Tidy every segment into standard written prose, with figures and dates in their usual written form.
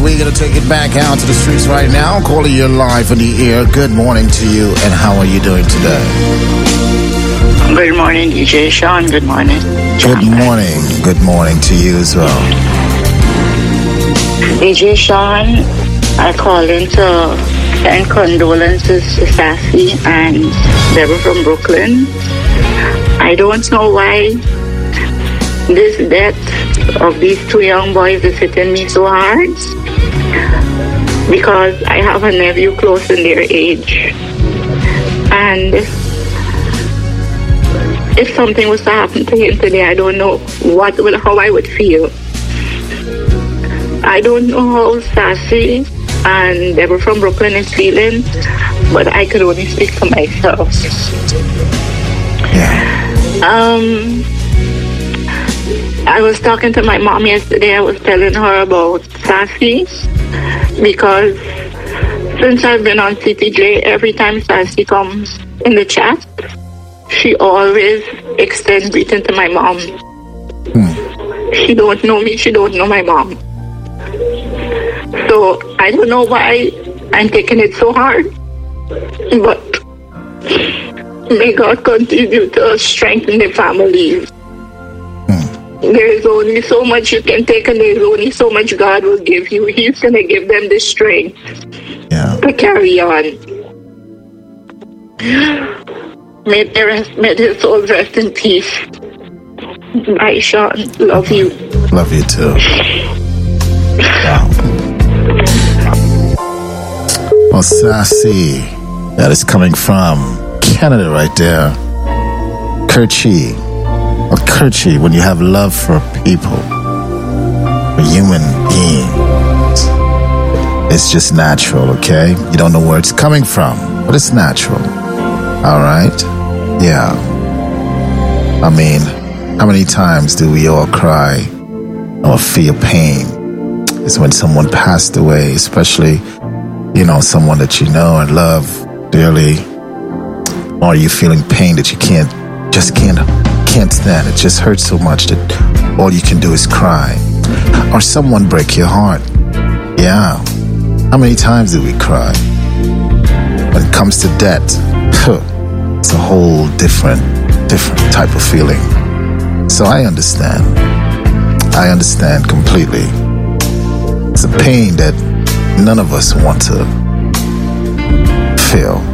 we're going to take it back out to the streets right now. Calling you live on the air. Good morning to you, and how are you doing today? Good morning, DJ Sean. Good morning. Good morning. Good morning to you as well. DJ Sean, I called in to send condolences to Sassy and Deborah from Brooklyn. I don't know why this death of these two young boys is hitting me so hard, because I have a nephew close in their age, and if something was to happen to him today, I don't know how I would feel. I don't know how Sassy and Deborah from Brooklyn is feeling, but I could only speak for myself. I was talking to my mom yesterday. I was telling her about Sassy, because since I've been on CTJ, every time Sassy comes in the chat, she always extends greeting to my mom. She don't know me. She don't know my mom. So I don't know why I'm taking it so hard, but may God continue to strengthen the families. There is only so much you can take, and there is only so much God will give you. He's going to give them the strength to carry on. May their souls rest in peace. Bye, Sean. Love you. Love you too. Wow. Well, Sassy, that is coming from Canada right there. Kerchie. Well, Kerchie, when you have love for people, for human beings, it's just natural, okay? You don't know where it's coming from, but it's natural. All right? Yeah. I mean, how many times do we all cry or feel pain? It's when someone passed away, especially, someone that you know and love dearly. Or you feeling pain that you can't stand. It just hurts so much that all you can do is cry. Or someone break your heart. Yeah. How many times do we cry? When it comes to death, it's a whole different type of feeling. So I understand. I understand completely. It's a pain that none of us want to feel.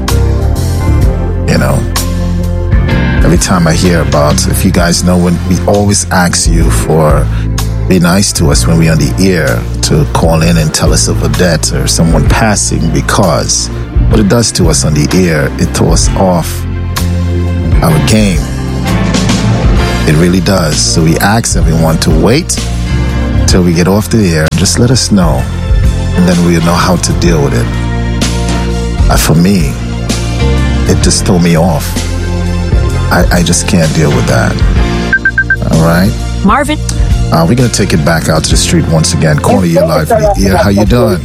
Every time I hear about, if you guys know, when we always ask you for, be nice to us when we're on the air, to call in and tell us of a death or someone passing, because what it does to us on the air, it throws us off our game. It really does. So we ask everyone to wait till we get off the air. Just let us know, and then we'll know how to deal with it. For me, it just threw me off. I just can't deal with that. All right? Marvin? We're going to take it back out to the street once again. Calling you live from the air. How you doing?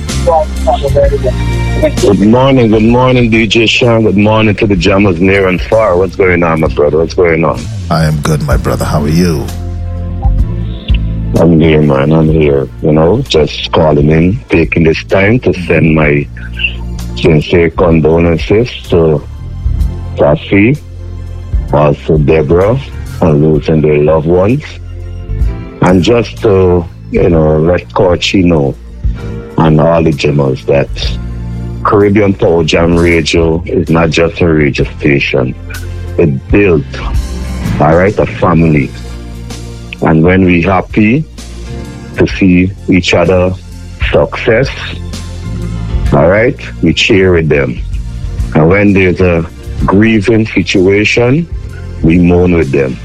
Good morning, DJ Sean. Good morning to the jammers near and far. What's going on, my brother? What's going on? I am good, my brother. How are you? I'm here, man. I'm here. Just calling in, taking this time to send my sincere condolences to Sassy, also Deborah, on losing their loved ones. And just to, let Kerchie know, and all the jammers, that Caribbean Power Jam Radio is not just a radio station. It built, a family. And when we're happy to see each other success, we cheer with them. And when there's a grieving situation, we mourn with them.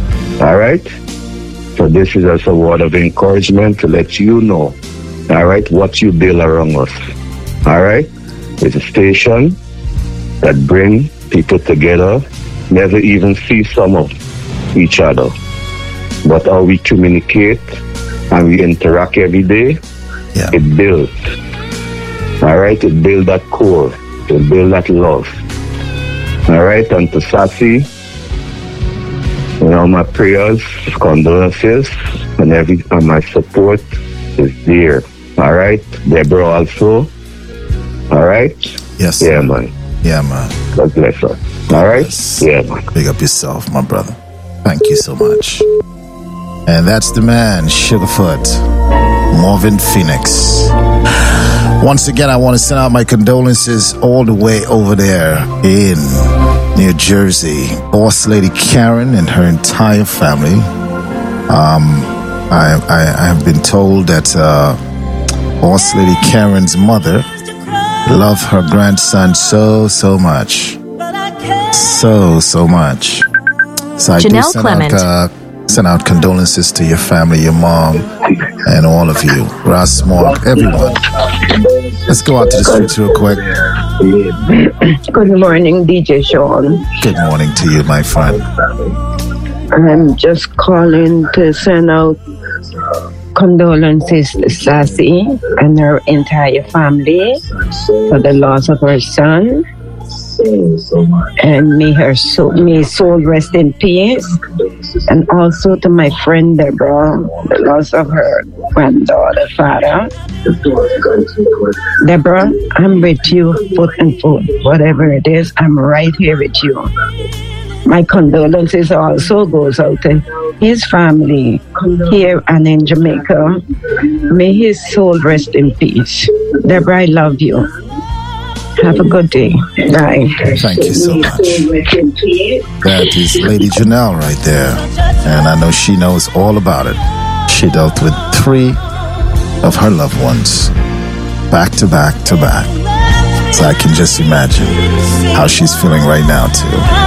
So this is just a word of encouragement to let you know, what you build around us. It's a station that brings people together, never even see some of each other. But how we communicate and we interact every day, it builds. It builds that core. It builds that love. And to Sassy, my prayers, condolences, and my support is there. All right. Deborah also. All right. Yes. Yeah, man. Yeah, man. God bless her. All right. Bless. Yeah, man. Big up yourself, my brother. Thank you so much. And that's the man, Sugarfoot, Marvin Phoenix. Once again, I want to send out my condolences all the way over there in New Jersey. Boss Lady Karen and her entire family. I have been told that Boss Lady Karen's mother loved her grandson so much. So much. So I Janelle Clement. Send out condolences to your family, your mom, and all of you. Ross Mark, everyone. Let's go out to the streets real quick. Good morning, DJ Sean. Good morning to you, my friend. I'm just calling to send out condolences to Sassy and her entire family for the loss of her son. And may his soul rest in peace. And also to my friend Deborah, the loss of her granddaughter, father. Deborah, I'm with you, foot and foot. Whatever it is, I'm right here with you. My condolences also goes out to his family here and in Jamaica. May his soul rest in peace. Deborah, I love you. Have a good day. Bye. Thank you so much. That is Lady Janelle right there. And I know she knows all about it. She dealt with 3 of her loved ones back to back to back. So I can just imagine how she's feeling right now too.